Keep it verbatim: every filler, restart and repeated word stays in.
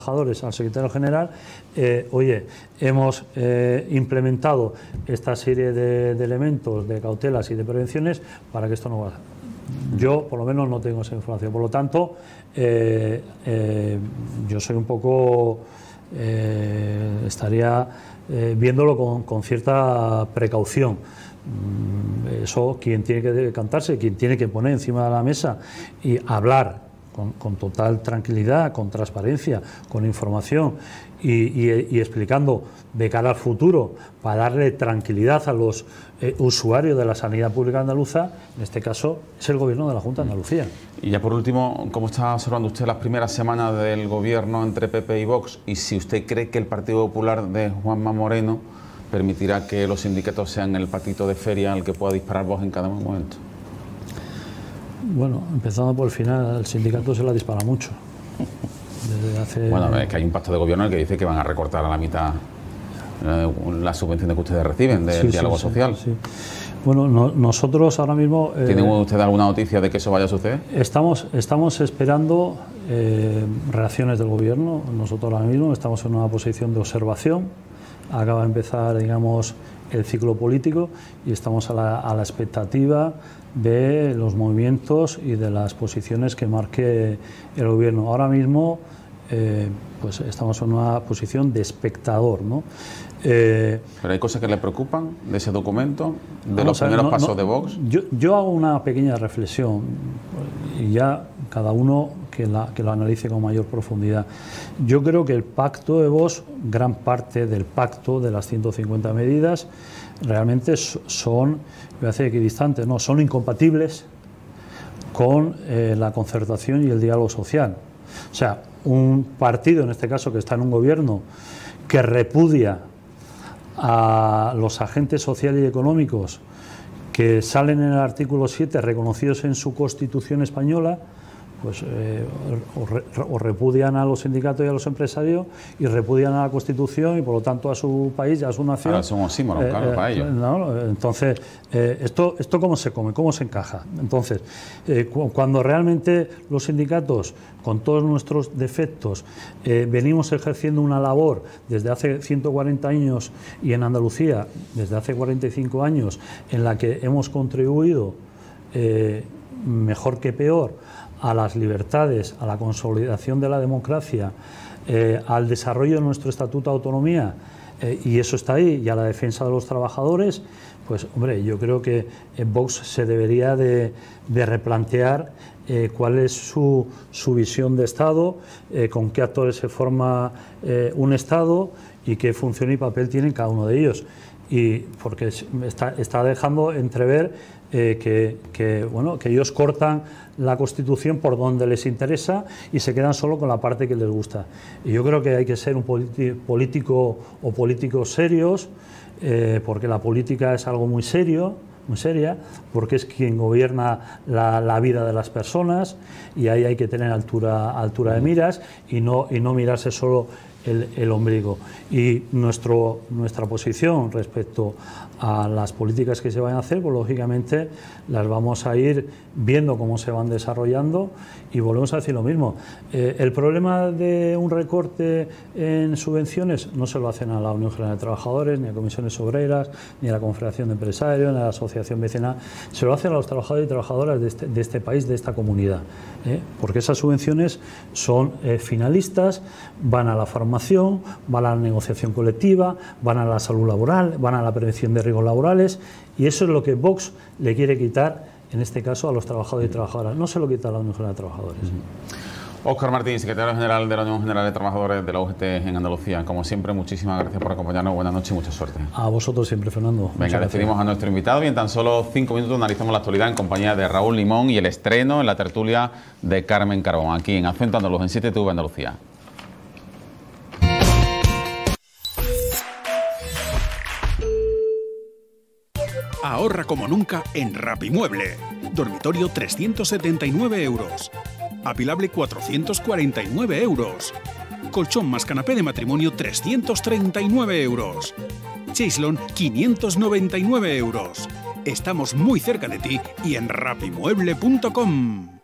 trabajadores al secretario general, eh, oye, hemos eh, implementado esta serie de, de elementos, de cautelas y de prevenciones para que esto no vaya. Yo, por lo menos, no tengo esa información. Por lo tanto, eh, eh, yo soy un poco, eh, estaría eh, viéndolo con, con cierta precaución. Eso, quien tiene que decantarse, quien tiene que poner encima de la mesa y hablar Con, con total tranquilidad, con transparencia, con información y, y, y explicando de cara al futuro para darle tranquilidad a los eh, usuarios de la sanidad pública andaluza, en este caso es el gobierno de la Junta de Andalucía. Y ya por último, ¿cómo está observando usted las primeras semanas del gobierno entre P P y Vox? Y si usted cree que el Partido Popular de Juanma Moreno permitirá que los sindicatos sean el patito de feria al que pueda disparar Vox en cada momento. Bueno, empezando por el final, el sindicato se la dispara mucho. Desde hace... Bueno, es que hay un pacto de gobierno en el que dice que van a recortar a la mitad eh, las subvenciones que ustedes reciben del sí, diálogo sí, social. Sí, sí. Bueno, no, nosotros ahora mismo... Eh, ¿Tienen ustedes alguna noticia de que eso vaya a suceder? Estamos, estamos esperando eh, reacciones del gobierno. Nosotros ahora mismo estamos en una posición de observación. Acaba de empezar, digamos, el ciclo político y estamos a la, a la expectativa de los movimientos y de las posiciones que marque el gobierno. Ahora mismo eh, pues estamos en una posición de espectador, ¿no? Eh, ¿Pero hay cosas que le preocupan de ese documento, de los a ver, primeros no, pasos no, de Vox? Yo, yo hago una pequeña reflexión y ya cada uno que, la, que lo analice con mayor profundidad. Yo creo que el pacto de Vox, gran parte del pacto de las ciento cincuenta medidas, realmente son, voy a decir equidistantes, no, son incompatibles con eh, la concertación y el diálogo social. O sea, un partido, en este caso que está en un gobierno, que repudia a los agentes sociales y económicos que salen en el artículo siete reconocidos en su Constitución española, pues eh, o, re, o repudian a los sindicatos y a los empresarios y repudian a la Constitución y por lo tanto a su país y a su nación. Ahora somos símbolos, eh, claro, eh, para ellos. No, entonces, eh, esto, ¿esto cómo se come? ¿Cómo se encaja? Entonces, eh, cu cuando realmente los sindicatos, con todos nuestros defectos, eh, venimos ejerciendo una labor desde hace ciento cuarenta años y en Andalucía desde hace cuarenta y cinco años en la que hemos contribuido eh, mejor que peor a las libertades, a la consolidación de la democracia, eh, al desarrollo de nuestro Estatuto de Autonomía, eh, y eso está ahí, y a la defensa de los trabajadores, pues hombre, yo creo que en Vox se debería de, de replantear eh, cuál es su, su visión de Estado, eh, con qué actores se forma eh, un Estado y qué función y papel tienen cada uno de ellos. Y porque está, está dejando entrever eh, que, que, bueno, que ellos cortan la Constitución por donde les interesa y se quedan solo con la parte que les gusta. Y yo creo que hay que ser un político o políticos serios, eh, porque la política es algo muy serio, muy seria, porque es quien gobierna la, la vida de las personas y ahí hay que tener altura, altura de miras y no, y no mirarse solo El, el ombligo. Y nuestro, nuestra posición respecto a las políticas que se vayan a hacer, pues lógicamente las vamos a ir viendo cómo se van desarrollando y volvemos a decir lo mismo. Eh, el problema de un recorte en subvenciones no se lo hacen a la Unión General de Trabajadores, ni a comisiones obreras, ni a la Confederación de Empresarios, ni a la Asociación Vecinal, se lo hacen a los trabajadores y trabajadoras de este, de este país, de esta comunidad, ¿eh? Porque esas subvenciones son eh, finalistas, van a la formación, van a la negociación colectiva, van a la salud laboral, van a la prevención de riesgos laborales, y eso es lo que Vox le quiere quitar, en este caso, a los trabajadores y trabajadoras. No se lo quita a la Unión General de Trabajadores. Uh-huh. Óscar Martín, secretario general de la Unión General de Trabajadores de la U G T en Andalucía. Como siempre, muchísimas gracias por acompañarnos. Buenas noches y mucha suerte. A vosotros siempre, Fernando. Venga, despedimos a nuestro invitado y en tan solo cinco minutos analizamos la actualidad en compañía de Raúl Limón y el estreno en la tertulia de Carmen Carbón, aquí en Acento Andaluz, en siete T V Andalucía. Ahorra como nunca en Rapimueble. Dormitorio trescientos setenta y nueve euros. Apilable cuatrocientos cuarenta y nueve euros. Colchón más canapé de matrimonio trescientos treinta y nueve euros. Chaislon quinientos noventa y nueve euros. Estamos muy cerca de ti y en rapimueble punto com.